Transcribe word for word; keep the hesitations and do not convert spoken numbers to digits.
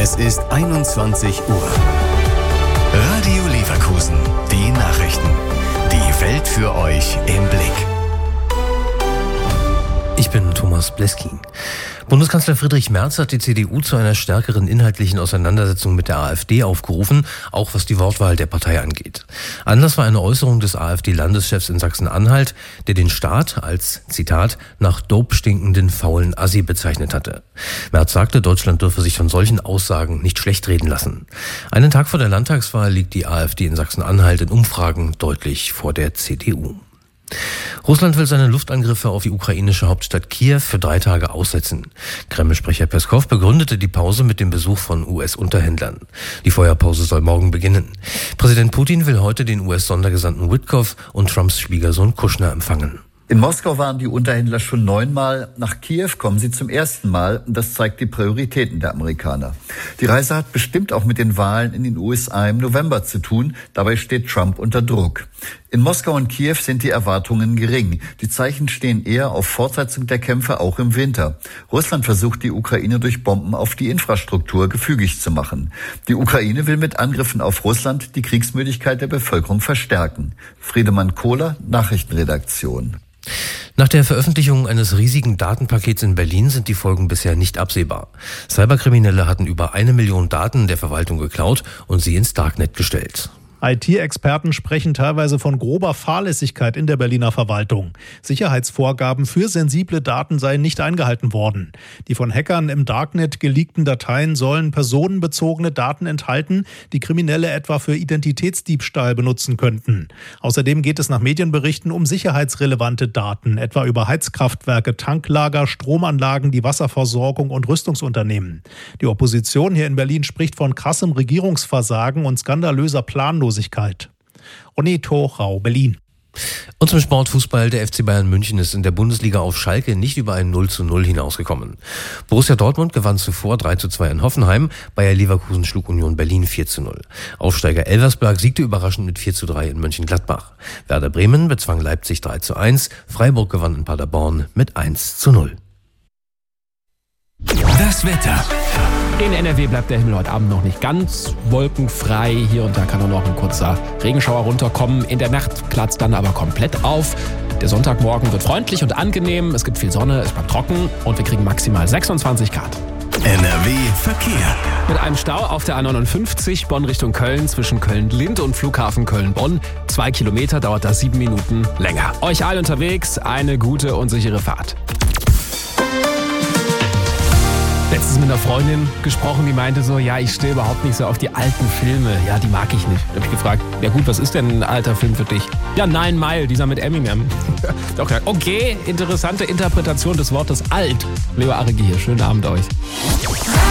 Es ist einundzwanzig Uhr. Radio Leverkusen. Die Nachrichten. Die Welt für euch im Blick. Ich bin Thomas Bleski. Bundeskanzler Friedrich Merz hat die C D U zu einer stärkeren inhaltlichen Auseinandersetzung mit der AfD aufgerufen, auch was die Wortwahl der Partei angeht. Anlass war eine Äußerung des AfD-Landeschefs in Sachsen-Anhalt, der den Staat als, Zitat, nach Dope stinkenden faulen Assi bezeichnet hatte. Merz sagte, Deutschland dürfe sich von solchen Aussagen nicht schlecht reden lassen. Einen Tag vor der Landtagswahl liegt die AfD in Sachsen-Anhalt in Umfragen deutlich vor der C D U. Russland will seine Luftangriffe auf die ukrainische Hauptstadt Kiew für drei Tage aussetzen. Kreml-Sprecher Peskow begründete die Pause mit dem Besuch von U S-Unterhändlern. Die Feuerpause soll morgen beginnen. Präsident Putin will heute den U S-Sondergesandten Witkow und Trumps Schwiegersohn Kushner empfangen. In Moskau waren die Unterhändler schon neunmal. Nach Kiew kommen sie zum ersten Mal. Das zeigt die Prioritäten der Amerikaner. Die Reise hat bestimmt auch mit den Wahlen in den U S A im November zu tun. Dabei steht Trump unter Druck. In Moskau und Kiew sind die Erwartungen gering. Die Zeichen stehen eher auf Fortsetzung der Kämpfe auch im Winter. Russland versucht, die Ukraine durch Bomben auf die Infrastruktur gefügig zu machen. Die Ukraine will mit Angriffen auf Russland die Kriegsmüdigkeit der Bevölkerung verstärken. Friedemann Kohler, Nachrichtenredaktion. Nach der Veröffentlichung eines riesigen Datenpakets in Berlin sind die Folgen bisher nicht absehbar. Cyberkriminelle hatten über eine Million Daten der Verwaltung geklaut und sie ins Darknet gestellt. I T-Experten sprechen teilweise von grober Fahrlässigkeit in der Berliner Verwaltung. Sicherheitsvorgaben für sensible Daten seien nicht eingehalten worden. Die von Hackern im Darknet geleakten Dateien sollen personenbezogene Daten enthalten, die Kriminelle etwa für Identitätsdiebstahl benutzen könnten. Außerdem geht es nach Medienberichten um sicherheitsrelevante Daten, etwa über Heizkraftwerke, Tanklager, Stromanlagen, die Wasserversorgung und Rüstungsunternehmen. Die Opposition hier in Berlin spricht von krassem Regierungsversagen und skandalöser Planlosigkeit. Onni Torau, Berlin. Und zum Sportfußball, der F C Bayern München ist in der Bundesliga auf Schalke nicht über ein null zu null hinausgekommen. Borussia Dortmund gewann zuvor drei zu zwei in Hoffenheim, Bayer Leverkusen schlug Union Berlin vier zu null. Aufsteiger Elversberg siegte überraschend mit vier zu drei in Mönchengladbach. Werder Bremen bezwang Leipzig drei zu eins, Freiburg gewann in Paderborn mit eins zu null. Das Wetter. In N R W bleibt der Himmel heute Abend noch nicht ganz wolkenfrei. Hier und da kann auch noch ein kurzer Regenschauer runterkommen. In der Nacht klart dann aber komplett auf. Der Sonntagmorgen wird freundlich und angenehm. Es gibt viel Sonne, es bleibt trocken und wir kriegen maximal sechsundzwanzig Grad. N R W Verkehr. Mit einem Stau auf der A neunundfünfzig Bonn Richtung Köln zwischen Köln-Lind und Flughafen Köln-Bonn. Zwei Kilometer dauert das sieben Minuten länger. Euch allen unterwegs eine gute und sichere Fahrt. Letztens mit einer Freundin gesprochen, die meinte so, ja, ich stehe überhaupt nicht so auf die alten Filme. Ja, die mag ich nicht. Da habe ich gefragt, ja gut, was ist denn ein alter Film für dich? Ja, Nine Mile, dieser mit Eminem. Doch, okay, interessante Interpretation des Wortes alt. Leo Arregi hier, schönen Abend euch.